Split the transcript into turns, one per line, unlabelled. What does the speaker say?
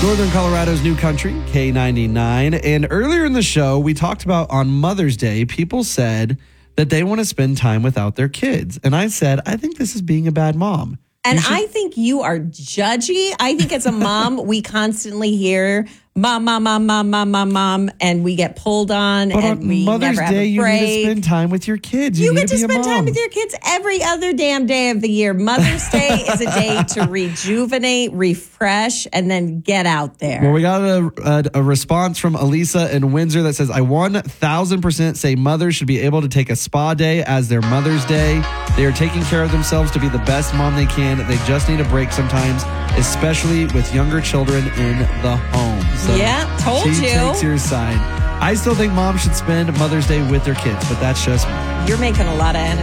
Northern Colorado's New Country, K99. And earlier in the show, we talked about on Mother's Day, people said that they want to spend time without their kids. And I said, I think this is being a bad mom.
And I think you are judgy. I think as a mom, we constantly hear mom, mom, mom, mom, mom, mom, mom, and we get pulled on.
But
and
on
we
Mother's
never have
Day,
a
you
break.
need to spend time with your kids.
You
need
get to
be a
spend time
mom.
with your kids every other damn day of the year. Mother's Day is a day to rejuvenate, refresh, and then get out there.
Well, we got a response from Elisa in Windsor that says, I 1000% say mothers should be able to take a spa day as their Mother's Day. They are taking care of themselves to be the best mom they can. They just need a break sometimes, especially with younger children in the home. So
yeah, told
she
you.
takes your side. I still think moms should spend Mother's Day with their kids, but that's just me.
You're making a lot of enemies.